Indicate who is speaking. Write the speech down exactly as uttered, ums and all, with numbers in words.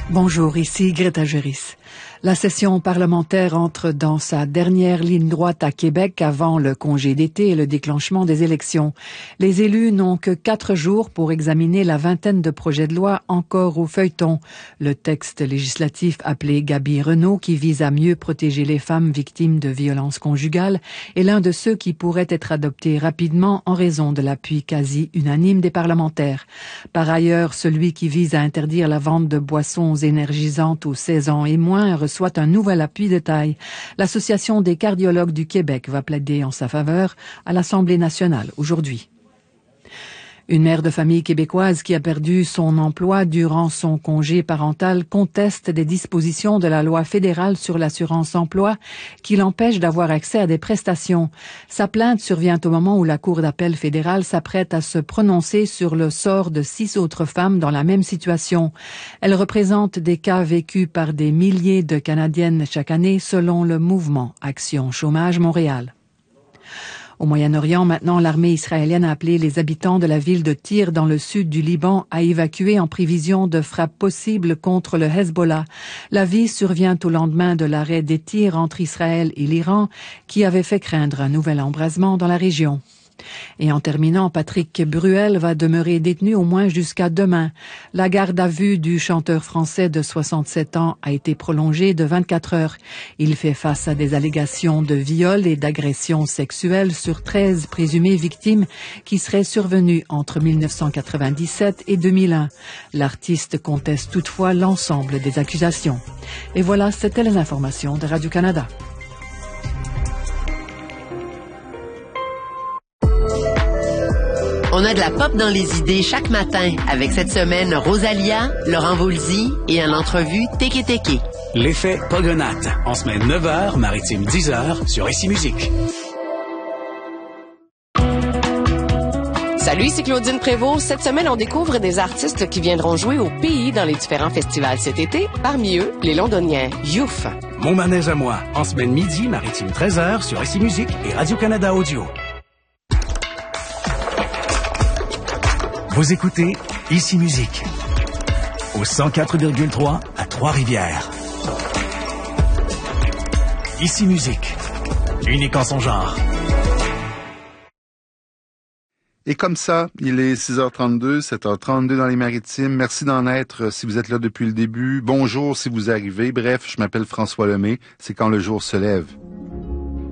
Speaker 1: Bonjour, ici Greta Geris. La session parlementaire entre dans sa dernière ligne droite à Québec avant le congé d'été et le déclenchement des élections. Les élus n'ont que quatre jours pour examiner la vingtaine de projets de loi encore au feuilleton. Le texte législatif appelé Gabi Renault, qui vise à mieux protéger les femmes victimes de violences conjugales, est l'un de ceux qui pourrait être adopté rapidement en raison de l'appui quasi unanime des parlementaires. Par ailleurs, celui qui vise à interdire la vente de boissons énergisantes aux seize ans et moins reçoit un nouvel appui de taille. L'Association des cardiologues du Québec va plaider en sa faveur à l'Assemblée nationale aujourd'hui. Une mère de famille québécoise qui a perdu son emploi durant son congé parental conteste des dispositions de la loi fédérale sur l'assurance-emploi qui l'empêche d'avoir accès à des prestations. Sa plainte survient au moment où la Cour d'appel fédérale s'apprête à se prononcer sur le sort de six autres femmes dans la même situation. Elle représente des cas vécus par des milliers de Canadiennes chaque année selon le mouvement Action Chômage Montréal. Au Moyen-Orient, maintenant, l'armée israélienne a appelé les habitants de la ville de Tyr dans le sud du Liban à évacuer en prévision de frappes possibles contre le Hezbollah. L'avis survient au lendemain de l'arrêt des tirs entre Israël et l'Iran qui avait fait craindre un nouvel embrasement dans la région. Et en terminant, Patrick Bruel va demeurer détenu au moins jusqu'à demain. La garde à vue du chanteur français de soixante-sept ans a été prolongée de vingt-quatre heures. Il fait face à des allégations de viol et d'agression sexuelle sur treize présumées victimes qui seraient survenues entre mille neuf cent quatre-vingt-dix-sept et deux mille un. L'artiste conteste toutefois l'ensemble des accusations. Et voilà, c'était les informations de Radio-Canada.
Speaker 2: On a de la pop dans les idées chaque matin avec cette semaine Rosalia, Laurent Voulzy et en entrevue Teke Teke.
Speaker 3: L'effet Pogonat, en semaine neuf heures, maritime dix heures sur Ici Musique.
Speaker 4: Salut, c'est Claudine Prévost. Cette semaine, on découvre des artistes qui viendront jouer au pays dans les différents festivals cet été. Parmi eux, les Londoniens Youf.
Speaker 3: Mon manège à moi, en semaine midi, maritime treize heures sur Ici Musique et Radio-Canada Audio. Vous écoutez Ici Musique au cent quatre virgule trois à Trois-Rivières. Ici Musique, unique en son genre.
Speaker 5: Et comme ça, il est six heures trente-deux, sept heures trente-deux dans les Maritimes. Merci d'en être si vous êtes là depuis le début. Bonjour si vous arrivez. Bref, je m'appelle François Lemay. C'est quand le jour se lève.